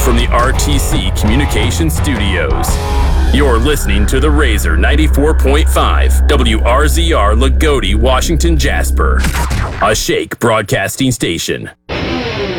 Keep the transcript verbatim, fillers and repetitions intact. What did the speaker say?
from the R T C Communications Studios. You're listening to the Razor ninety-four point five, W R Z R Lagodi, Washington, Jasper, a Shake broadcasting station.